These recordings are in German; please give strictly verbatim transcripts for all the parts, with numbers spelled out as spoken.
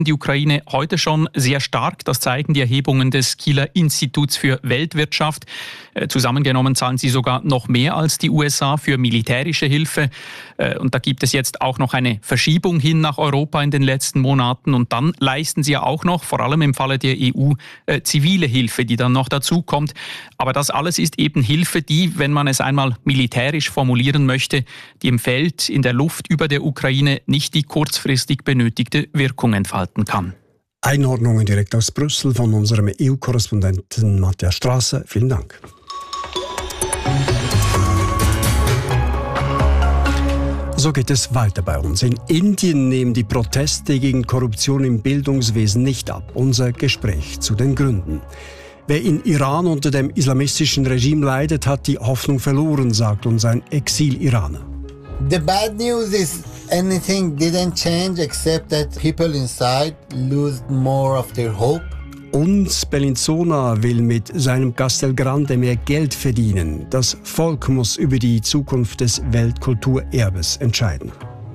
die Ukraine heute schon sehr stark. Das zeigen die Erhebungen des Kieler Instituts für Weltwirtschaft. Zusammengenommen zahlen sie sogar noch mehr als die U S A für militärische Hilfe. Und da gibt es jetzt auch noch eine Verschiebung hin nach Europa in den letzten Monaten. Und dann leisten sie ja auch noch, vor allem im Falle der E U, zivile Hilfe, die dann noch dazu kommt. Aber das alles ist eben Hilfe, die, wenn man es einmal militärisch formulieren möchte, die im Feld, in der Luft über der Ukraine nicht die kurzfristig benötigte Wirkung entfalten kann. Einordnungen direkt aus Brüssel von unserem E U-Korrespondenten Matthias Strasser. Vielen Dank. So geht es weiter bei uns. In Indien nehmen die Proteste gegen Korruption im Bildungswesen nicht ab. Unser Gespräch zu den Gründen. Wer in Iran unter dem islamistischen Regime leidet, hat die Hoffnung verloren, sagt uns ein Exil-Iraner. The bad news is anything didn't change except that people inside lose more of their hope. Und Bellinzona will mit seinem Castelgrande mehr Geld verdienen. Das Volk muss über die Zukunft des Weltkulturerbes entscheiden.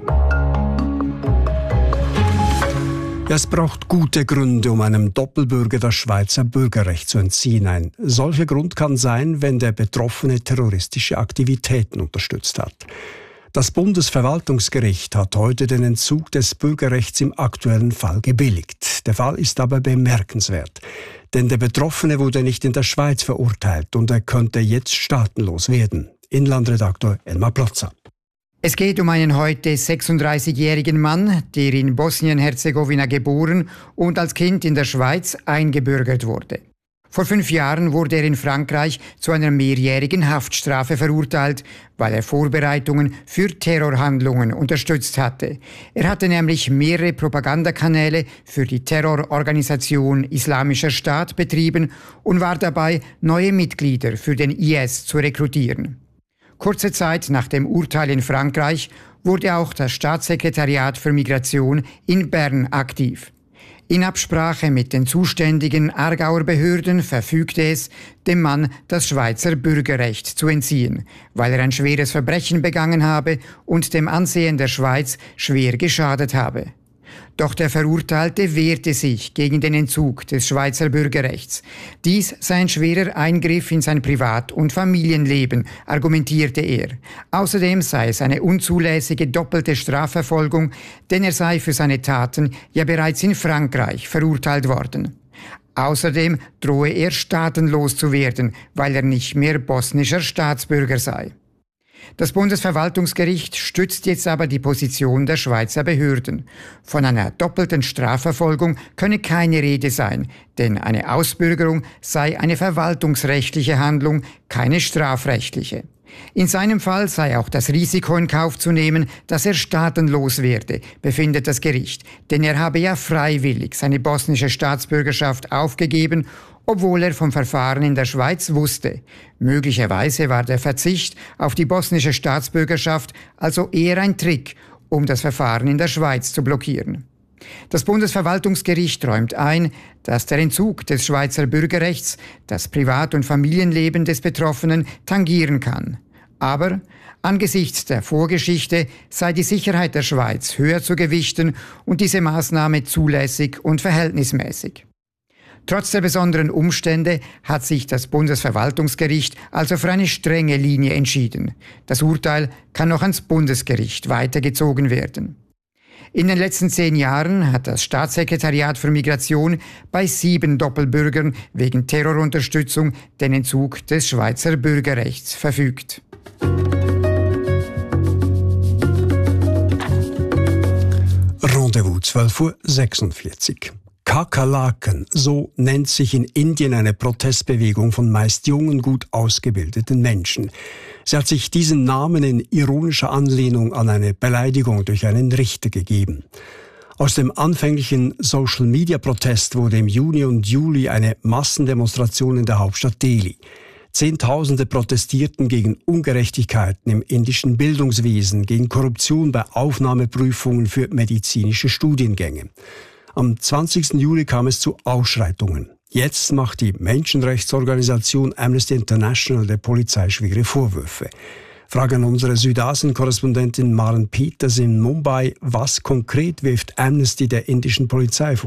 Es braucht gute Gründe, um einem Doppelbürger das Schweizer Bürgerrecht zu entziehen. Ein solcher Grund kann sein, wenn der Betroffene terroristische Aktivitäten unterstützt hat. Das Bundesverwaltungsgericht hat heute den Entzug des Bürgerrechts im aktuellen Fall gebilligt. Der Fall ist aber bemerkenswert, denn der Betroffene wurde nicht in der Schweiz verurteilt und er könnte jetzt staatenlos werden. Inlandredaktor Elmar Plotzer. Es geht um einen heute sechsunddreißigjährigen Mann, der in Bosnien-Herzegowina geboren und als Kind in der Schweiz eingebürgert wurde. Vor fünf Jahren wurde er in Frankreich zu einer mehrjährigen Haftstrafe verurteilt, weil er Vorbereitungen für Terrorhandlungen unterstützt hatte. Er hatte nämlich mehrere Propagandakanäle für die Terrororganisation Islamischer Staat betrieben und war dabei, neue Mitglieder für den I S zu rekrutieren. Kurze Zeit nach dem Urteil in Frankreich wurde auch das Staatssekretariat für Migration in Bern aktiv. In Absprache mit den zuständigen Aargauer Behörden verfügte es, dem Mann das Schweizer Bürgerrecht zu entziehen, weil er ein schweres Verbrechen begangen habe und dem Ansehen der Schweiz schwer geschadet habe. Doch der Verurteilte wehrte sich gegen den Entzug des Schweizer Bürgerrechts. Dies sei ein schwerer Eingriff in sein Privat- und Familienleben, argumentierte er. Außerdem sei es eine unzulässige doppelte Strafverfolgung, denn er sei für seine Taten ja bereits in Frankreich verurteilt worden. Außerdem drohe er staatenlos zu werden, weil er nicht mehr bosnischer Staatsbürger sei. Das Bundesverwaltungsgericht stützt jetzt aber die Position der Schweizer Behörden. Von einer doppelten Strafverfolgung könne keine Rede sein, denn eine Ausbürgerung sei eine verwaltungsrechtliche Handlung, keine strafrechtliche. In seinem Fall sei auch das Risiko in Kauf zu nehmen, dass er staatenlos werde, befindet das Gericht, denn er habe ja freiwillig seine bosnische Staatsbürgerschaft aufgegeben, obwohl er vom Verfahren in der Schweiz wusste. Möglicherweise war der Verzicht auf die bosnische Staatsbürgerschaft also eher ein Trick, um das Verfahren in der Schweiz zu blockieren. Das Bundesverwaltungsgericht räumt ein, dass der Entzug des Schweizer Bürgerrechts das Privat- und Familienleben des Betroffenen tangieren kann. Aber angesichts der Vorgeschichte sei die Sicherheit der Schweiz höher zu gewichten und diese Maßnahme zulässig und verhältnismäßig. Trotz der besonderen Umstände hat sich das Bundesverwaltungsgericht also für eine strenge Linie entschieden. Das Urteil kann noch ans Bundesgericht weitergezogen werden. In den letzten zehn Jahren hat das Staatssekretariat für Migration bei sieben Doppelbürgern wegen Terrorunterstützung den Entzug des Schweizer Bürgerrechts verfügt. Rendezvous zwölf Uhr sechsundvierzig. Kakerlaken, so nennt sich in Indien eine Protestbewegung von meist jungen, gut ausgebildeten Menschen. Sie hat sich diesen Namen in ironischer Anlehnung an eine Beleidigung durch einen Richter gegeben. Aus dem anfänglichen Social-Media-Protest wurde im Juni und Juli eine Massendemonstration in der Hauptstadt Delhi. Zehntausende protestierten gegen Ungerechtigkeiten im indischen Bildungswesen, gegen Korruption bei Aufnahmeprüfungen für medizinische Studiengänge. Am zwanzigsten Juli kam es zu Ausschreitungen. Jetzt macht die Menschenrechtsorganisation Amnesty International der Polizei schwere Vorwürfe. Frage an unsere Südasien-Korrespondentin Maren Peters in Mumbai. Was konkret wirft Amnesty der indischen Polizei vor?